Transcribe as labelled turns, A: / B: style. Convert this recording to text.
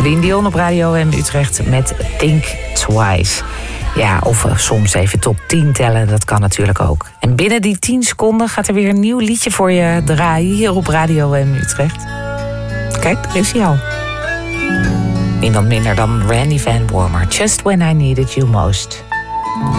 A: Celine Dion op Radio M Utrecht met Think Twice. Ja, of soms even tot 10 tellen, dat kan natuurlijk ook. En binnen die 10 seconden gaat er weer een nieuw liedje voor je draaien hier op Radio M Utrecht. Kijk, daar is hij al. Niemand minder dan Randy Van Wormer. Just When I Needed You Most.